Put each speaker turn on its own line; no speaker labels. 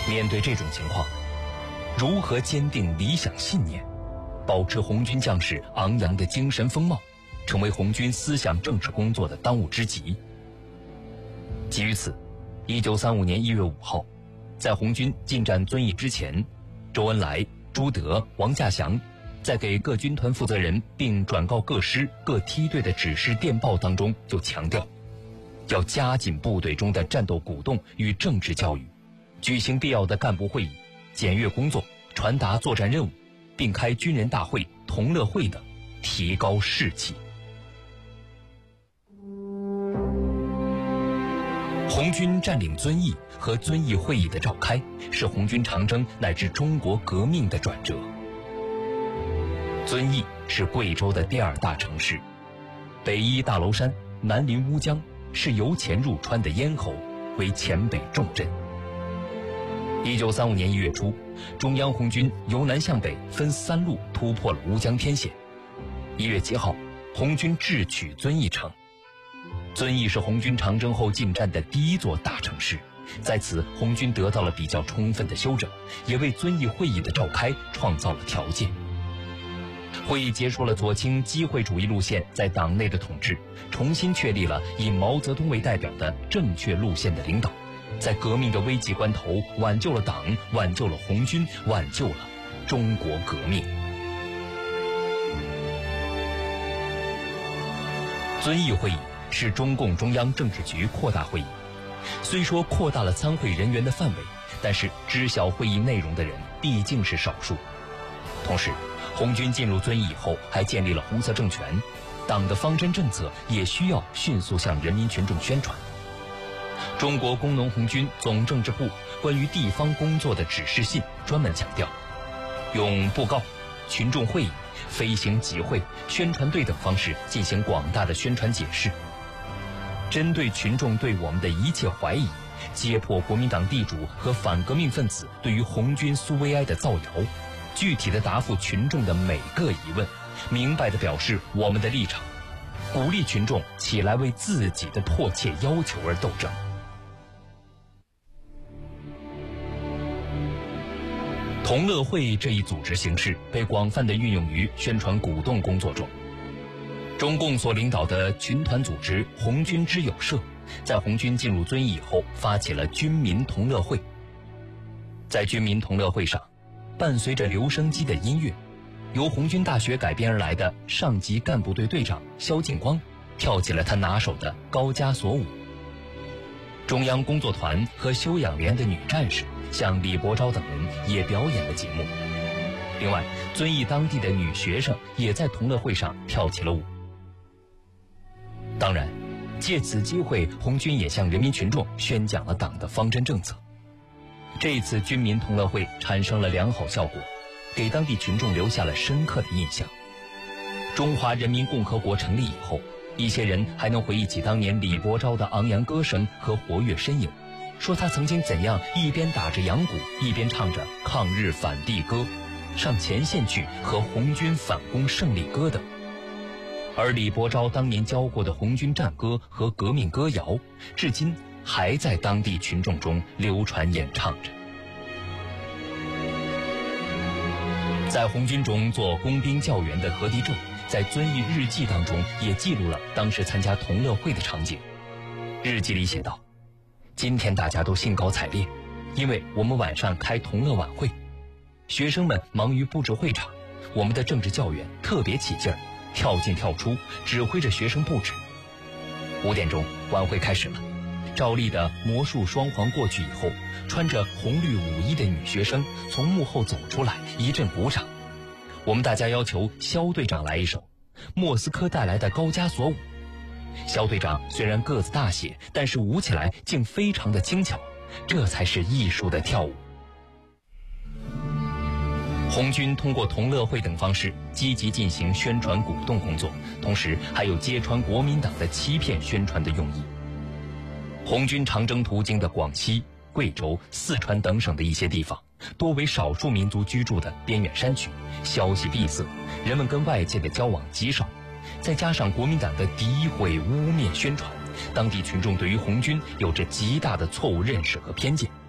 面对这种情况，如何坚定理想信念，保持红军将士昂扬的精神风貌，成为红军思想政治工作的当务之急。基于此，1935年1月5号，在红军进占遵义之前，周恩来、朱德、王稼祥在给各军团负责人并转告各师各梯队的指示电报当中就强调，要加紧部队中的战斗鼓动与政治教育，举行必要的干部会议，检阅工作，传达作战任务，并开军人大会、同乐会等，提高士气。红军占领遵义和遵义会议的召开，是红军长征乃至中国革命的转折。遵义是贵州的第2大城市，北依大娄山，南临乌江，是由前入川的咽喉，为黔北重镇。1935年1月初，中央红军由南向北分3路突破了乌江天险。1月7号，红军智取遵义城。遵义是红军长征后进占的第1座大城市，在此红军得到了比较充分的休整，也为遵义会议的召开创造了条件。会议结束了左倾机会主义路线在党内的统治，重新确立了以毛泽东为代表的正确路线的领导，在革命的危急关头挽救了党，挽救了红军，挽救了中国革命。遵义会议是中共中央政治局扩大会议，虽说扩大了参会人员的范围，但是知晓会议内容的人毕竟是少数。同时，红军进入遵义以后，还建立了红色政权，党的方针政策也需要迅速向人民群众宣传。中国工农红军总政治部关于地方工作的指示信专门强调，用布告、群众会议、飞行集会、宣传队等方式进行广大的宣传解释，针对群众对我们的一切怀疑，揭破国民党地主和反革命分子对于红军苏维埃的造谣，具体的答复群众的每个疑问，明白地表示我们的立场，鼓励群众起来为自己的迫切要求而斗争。同乐会这一组织形式被广泛地运用于宣传鼓动工作中。中共所领导的群团组织红军知友社，在红军进入遵义以后，发起了军民同乐会。在军民同乐会上，伴随着留声机的音乐，由红军大学改编而来的上级干部队队长萧劲光跳起了他拿手的高加索舞。中央工作团和休养连的女战士像李伯钊等人也表演了节目。另外，遵义当地的女学生也在同乐会上跳起了舞。当然，借此机会，红军也向人民群众宣讲了党的方针政策。这次军民同乐会产生了良好效果，给当地群众留下了深刻的印象。中华人民共和国成立以后，一些人还能回忆起当年李伯钊的昂扬歌声和活跃身影，说他曾经怎样一边打着洋鼓，一边唱着抗日反帝歌、上前线去和红军反攻胜利歌等。而李伯钊当年教过的红军战歌和革命歌谣，至今还在当地群众中流传演唱着。在红军中做工兵教员的何迪正，在遵义日记当中也记录了当时参加同乐会的场景。日记里写道：今天大家都兴高采烈，因为我们晚上开同乐晚会，学生们忙于布置会场，我们的政治教员特别起劲儿，跳进跳出，指挥着学生布置。5点钟，晚会开始了。照例的魔术双簧过去以后，穿着红绿舞衣的女学生从幕后走出来，一阵鼓掌。我们大家要求肖队长来一首莫斯科带来的高加索舞。肖队长虽然个子大些，但是舞起来竟非常的轻巧，这才是艺术的跳舞。红军通过同乐会等方式积极进行宣传鼓动工作，同时还有揭穿国民党的欺骗宣传的用意。红军长征途经的广西、贵州、四川等省的一些地方，多为少数民族居住的边远山区，消息闭塞，人们跟外界的交往极少，再加上国民党的诋毁污蔑宣传，当地群众对于红军有着极大的错误认识和偏见。